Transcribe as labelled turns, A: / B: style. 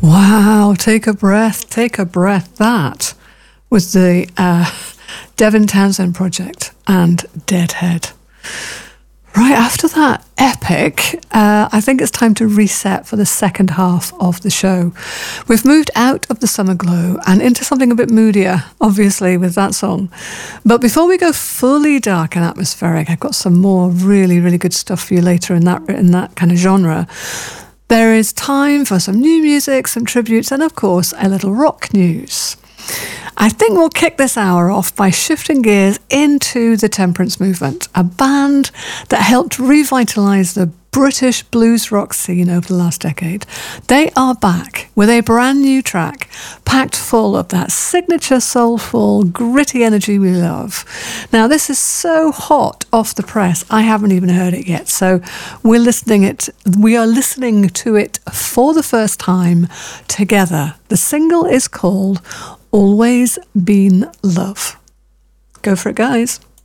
A: Wow, take a breath, take a breath. That was the Devin Townsend Project and Deadhead. Right after that epic, I think it's time to reset for the second half of the show. We've moved out of the summer glow and into something a bit moodier, obviously, with that song. But before we go fully dark and atmospheric, I've got some more really, really good stuff for you later in that kind of genre. There is time for some new music, some tributes, and of course, a little rock news. I think we'll kick this hour off by shifting gears into the Temperance Movement, a band that helped revitalise the British blues rock scene over the last decade. They are back with a brand new track packed full of that signature soulful, gritty energy we love. Now, this is so hot off the press, I haven't even heard it yet, so we are listening to it for the first time together. The single is called Always Been Love. Go for it, guys.